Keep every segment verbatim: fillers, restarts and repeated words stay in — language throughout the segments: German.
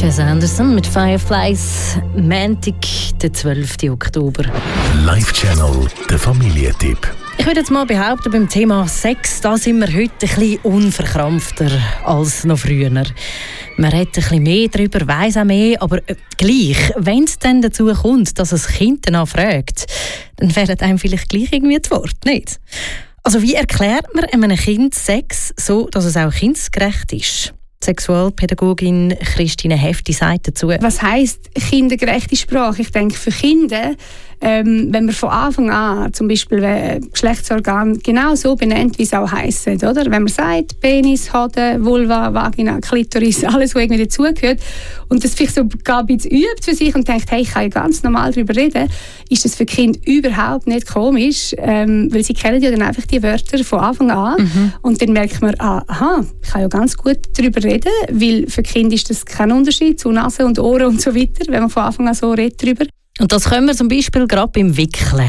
Jess Anderson mit Fireflies, Montag, der zwölften Oktober. Live-Channel, der Familientipp. Ich würde jetzt mal behaupten, beim Thema Sex, da sind wir heute ein bisschen unverkrampfter als noch früher. Man redet ein bisschen mehr darüber, weiss auch mehr, aber äh, gleich, wenn es dann dazu kommt, dass ein Kind danach fragt, dann fehlt einem vielleicht gleich irgendwie das Wort, nicht? Also wie erklärt man einem Kind Sex so, dass es auch kindgerecht ist? Sexualpädagogin Christine Hefti sagt dazu. Was heisst kindergerechte Sprache? Ich denke, für Kinder, ähm, wenn man von Anfang an zum Beispiel Geschlechtsorgan genau so benennt, wie es auch heisst, oder? Wenn man sagt, Penis, Hoden, Vulva, Vagina, Klitoris, alles, was irgendwie dazugehört, und das vielleicht so gar ein bisschen übt für sich und denkt, hey, ich kann ja ganz normal darüber reden, ist das für Kinder überhaupt nicht komisch, ähm, weil sie kennen ja dann einfach die Wörter von Anfang an. Mhm. Und dann merkt man, ah, aha, ich kann ja ganz gut darüber reden, weil für Kinder ist das kein Unterschied zu Nase und Ohren und so weiter, wenn man von Anfang an so redet darüber. Und das können wir zum Beispiel gerade beim Wickeln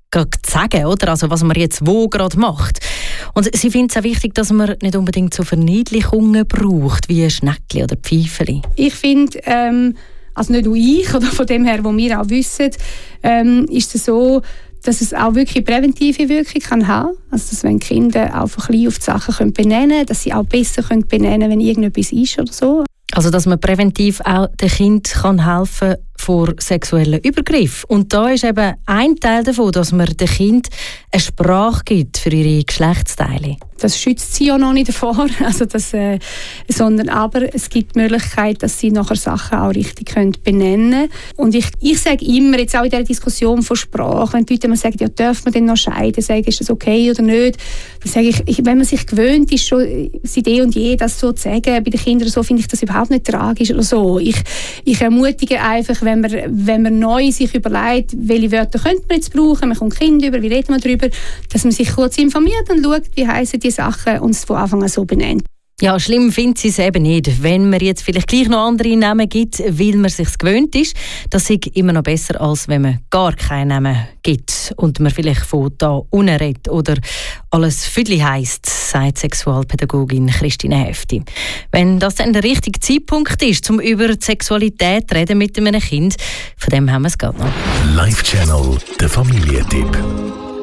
sagen, oder? Also was man jetzt wo gerade macht. Und sie findet es auch wichtig, dass man nicht unbedingt so Verniedlichungen braucht, wie Schneckli oder Pfeifeli. Ich finde, ähm, also nicht nur ich, oder von dem her, wo wir auch wissen, ähm, ist es so, dass es auch wirklich präventive Wirkung kann haben. Also dass wenn Kinder auch von klein auf die Sachen können benennen können, dass sie auch besser können benennen können, wenn irgendetwas ist oder so. Also dass man präventiv auch dem Kind kann helfen vor sexuellen Übergriffen. Und da ist eben ein Teil davon, dass man dem Kind eine Sprache gibt für ihre Geschlechtsteile. Das schützt sie ja noch nicht davor, also das, äh, sondern aber es gibt die Möglichkeit, dass sie nachher Sachen auch richtig können benennen können. Und ich, ich sage immer, jetzt auch in dieser Diskussion von Sprache, wenn die Leute immer sagen, ja, darf man denn noch scheiden, sagen, ist das okay oder nicht, dann sage ich, ich, wenn man sich gewöhnt ist, schon seit eh und je das so zu sagen, bei den Kindern so, finde ich das überhaupt nicht tragisch oder so. Ich, ich ermutige einfach, wenn man, wenn man neu sich überlegt, welche Wörter könnte man jetzt brauchen, man kommt Kinder über, wie reden wir darüber, dass man sich kurz informiert und schaut, wie heissen die Sachen und es von Anfang an so benennt. Ja, schlimm findet sie es eben nicht, wenn man jetzt vielleicht gleich noch andere Namen gibt, weil man sich gewöhnt ist. Das ist immer noch besser, als wenn man gar keinen Namen gibt und man vielleicht von da unten redet oder alles Füdli heisst, sagt Sexualpädagogin Christine Hefti. Wenn das dann der richtige Zeitpunkt ist, um über die Sexualität zu reden mit einem Kind, von dem haben wir es gerade noch. Live-Channel, der Familientipp.